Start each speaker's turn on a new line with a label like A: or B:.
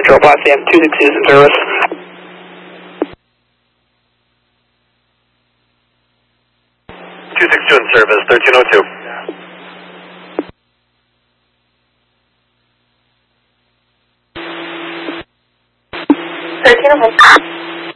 A: Control Potsdam 262 is in service.
B: 262 in service, 1302.
C: Thirteen.